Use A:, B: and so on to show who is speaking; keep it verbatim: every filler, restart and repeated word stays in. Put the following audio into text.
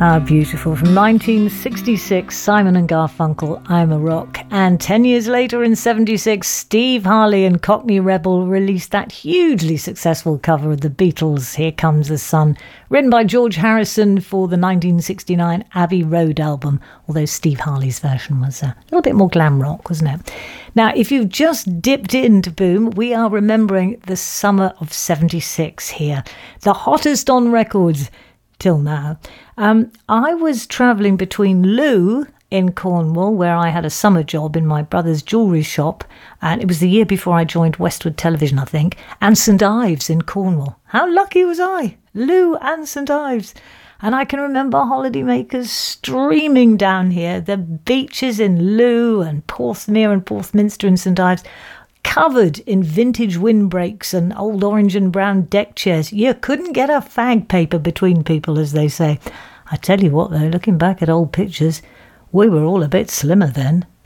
A: How beautiful. From nineteen sixty-six, Simon and Garfunkel, I'm a Rock. And ten years later in seventy-six, Steve Harley and Cockney Rebel released that hugely successful cover of the Beatles' Here Comes the Sun, written by George Harrison for the nineteen sixty-nine Abbey Road album, although Steve Harley's version was a little bit more glam rock, wasn't it? Now, if you've just dipped into Boom, we are remembering the summer of seventy-six here. The hottest on records till now. Um, I was travelling between Looe in Cornwall, where I had a summer job in my brother's jewellery shop, and it was the year before I joined Westwood Television, I think, and St Ives in Cornwall. How lucky was I? Looe and St Ives. And I can remember holidaymakers streaming down here, the beaches in Looe and Porthmeor and Porthminster and St Ives, covered in vintage windbreaks and old orange and brown deck chairs. You couldn't get a fag paper between people, as they say. I tell you what, though, looking back at old pictures, we were all a bit slimmer then.